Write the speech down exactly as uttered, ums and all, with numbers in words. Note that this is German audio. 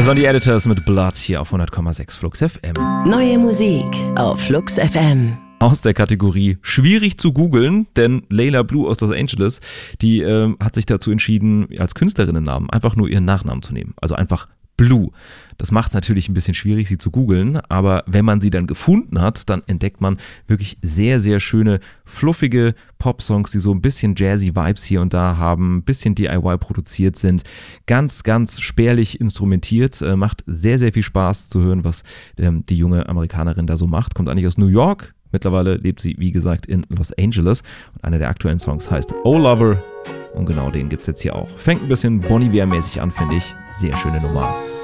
Das waren die Editors mit Blood hier auf hundert Komma sechs Flux F M. Neue Musik auf Flux F M. Aus der Kategorie schwierig zu googeln, denn Layla Blue aus Los Angeles, die äh, hat sich dazu entschieden, als Künstlerinnennamen einfach nur ihren Nachnamen zu nehmen. Also einfach Blue. Das macht es natürlich ein bisschen schwierig, sie zu googeln, aber wenn man sie dann gefunden hat, dann entdeckt man wirklich sehr, sehr schöne, fluffige Pop-Songs, die so ein bisschen jazzy Vibes hier und da haben, ein bisschen D I Y produziert sind, ganz, ganz spärlich instrumentiert, äh, macht sehr, sehr viel Spaß zu hören, was ähm, die junge Amerikanerin da so macht. Kommt eigentlich aus New York, mittlerweile lebt sie, wie gesagt, in Los Angeles und einer der aktuellen Songs heißt Oh Lover und genau den gibt es jetzt hier auch. Fängt ein bisschen Bon Iver-mäßig an, finde ich. Sehr schöne Nummer.